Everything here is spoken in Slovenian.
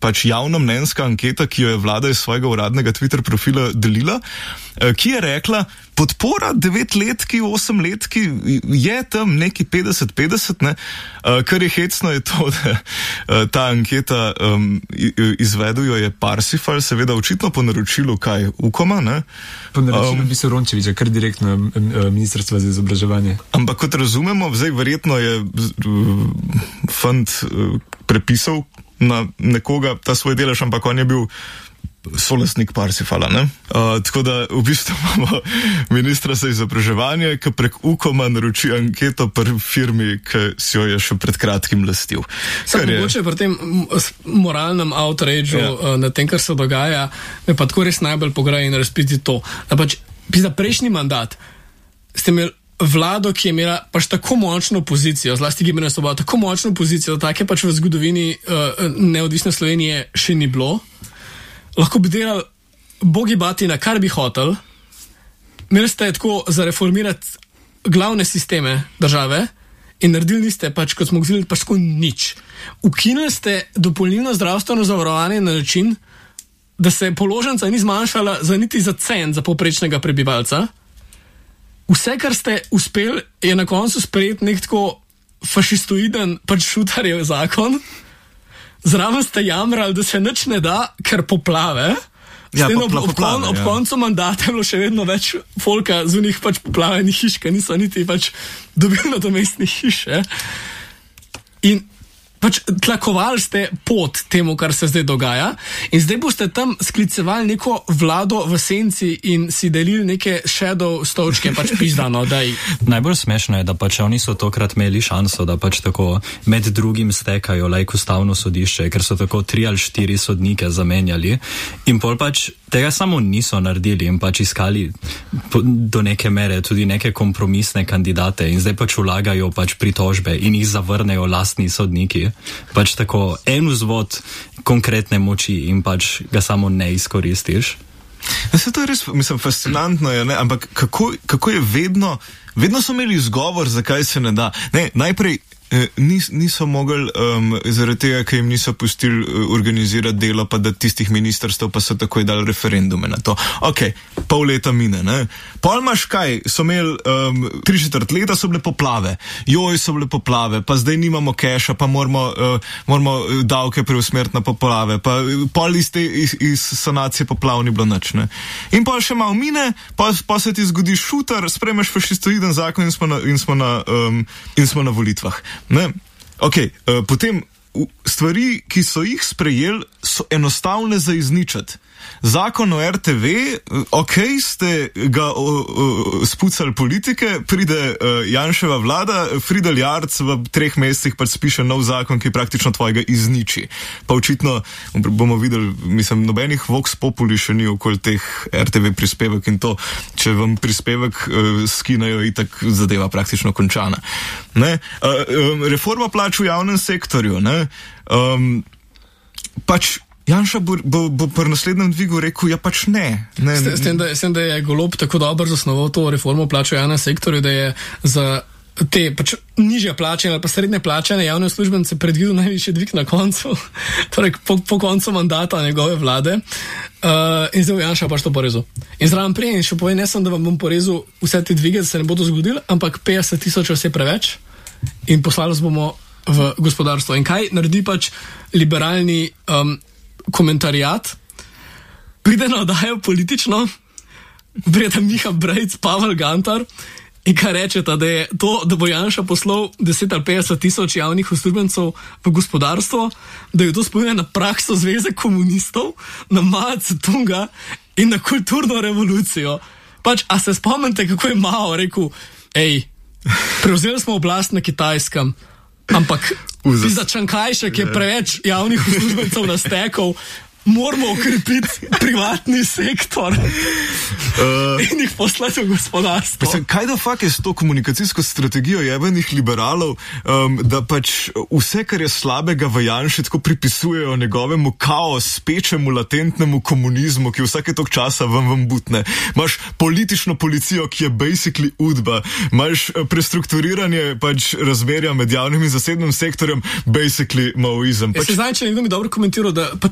pač javnomnenjska anketa, ki jo je vlada iz svojega uradnega Twitter profila delila, ki je rekla, podpora 9-letki, 8-letki je tam neki 50-50, ne? Kar je hecno je to, da ta anketa izvedel jo je Parsifal, seveda očitno po naročilu kaj Ukoma, ne? Po naročilu bi se Rončevića, kar direktno Ministrstva za izobraževanje. Ampak kot razumemo, zdaj verjetno je fant prepisal na nekoga ta svoj delež, ampak on je bil solastnik Parsifala, ne? Tako da v bistvu imamo ministra za izobraževanje, ki prek Ukoma naroči anketo pri firmi, ki si jo je še pred kratkim lastil. Mogoče pri tem moralnem outrageu na tem, kar se dogaja, me pa tako res najbolj pograja in razpiti to. Da pač za prejšnji mandat ste imeli vlado, ki je imela pač tako močno pozicijo, zlasti Gibanje Svoboda, tako močno pozicijo, da take pač v zgodovini neodvisne Slovenije še ni bilo. Lahko bi delali bogi bati na kar bi hotel, imeli ste tako za reformirati glavne sisteme države in naredili niste pač, kot smo gledali, pač tako nič. Ukinili ste dopolnilno zdravstveno zavarovanje na način, da se položnica ni zmanjšala niti za cent za povprečnega prebivalca. Vse, kar ste uspeli, je na koncu sprejeti nek tako fašistoiden pač Šutarjev zakon. Zraven ste jamrali, da se nič ne da, ker poplave. Ob koncu mandata je bilo še vedno več folka z unih pač poplavenih hiš, ki niso niti pač dobili nadomestnih hiš. In pač tlakovali ste pot temu, kar se zdaj dogaja, in zdaj boste tam sklicevali neko vlado v senci in si delili neke shadow stolčke, pač pizdano, daj. Najbolj smešno je, da pač oni so tokrat imeli šanso, da pač tako med drugim stekajo ustavno sodišče, ker so tako 3 ali 4 sodnike zamenjali in pol pač tega samo niso naredili in pač iskali do neke mere tudi neke kompromisne kandidate in zdaj pač vlagajo pač pritožbe in jih zavrnejo lastni sodniki. Pač tako en vzvod konkretne moči in pač ga samo ne izkoristiš. Se to je res, mislim, fascinantno je, ne? Ampak kako je vedno so imeli izgovor, zakaj se ne da. Ne, najprej niso mogli, zaradi tega, ker jim niso pustili organizirati delo, pa da tistih ministrstev, pa so takoj dali referendume na to. Ok, pol leta mine, ne? Pol imaš kaj, so imeli 3/4 leta so bile poplave, so bile poplave, pa zdaj nimamo keša, pa moramo davke preusmeriti na poplave, pa pol iz sanacije poplav ni bilo nič, ne? In pol še malo mine, pa se ti zgodi Šutar, sprejmeš fašistoiden zakon in smo na volitvah. Ne? Ok, potem stvari, ki so jih sprejeli, so enostavne za izničiti. Zakon o RTV, ok, ste ga spucali politike, pride Janševa vlada, Friedel Jarc v 3 mesecih pač spiše nov zakon, ki praktično tvojega izniči. Pa očitno bomo videli, mislim, nobenih vox populi še ni okoli teh RTV prispevek in to, če vam prispevek skinejo, itak zadeva praktično končana. Ne? Reforma plač v javnem sektorju, ne? Pač Janša bo pri naslednjem dvigu rekel, ja pač ne. S tem, da je Golob tako dobro zasnoval to reformo plač v javnem sektorju, da je za te pač nižje plače ali pa srednje plačane javne uslužbence predvidel najvišji dvig na koncu, torej po koncu mandata njegove vlade. In zdaj Janša pač to porezal. In zraven prej in še povej, ne sem, da vam bom porezal vse te dvige, da se ne bodo zgodili, ampak 50,000 vse preveč in poslali bomo v gospodarstvo. In kaj naredi pač liberalni komentarijat? Pride na oddajo politično, pride Miha Brejc, Pavel Gantar in kaj rečeta, da je to, da bo Janša poslal 10 ali 50,000 javnih uslužbencev v gospodarstvo, da je to spominja na prakso Zveze komunistov, na Mao Tse-tunga in na kulturno revolucijo. Pač, a se spomnite, kako je Mao rekel, prevzeli smo oblast na Kitajskem, ampak za Čankajšek je preveč javnih uslužbencev nastekov, moramo okrepiti privatni sektor in jih poslati v gospodarstvo. Mislim, kaj da fakt je s to komunikacijsko strategijo jebenih liberalov, da pač vse, kar je slabega v Janši, tako pripisujejo njegovemu kaos, spečemu, latentnemu komunizmu, ki vsake tok časa vam butne. Imaš politično policijo, ki je basically udba. Imaš prestrukturiranje pač razmerja med javnim in zasebnim sektorjem, basically maoizem. Se zdaj, če nekdo mi dobro komentiral, da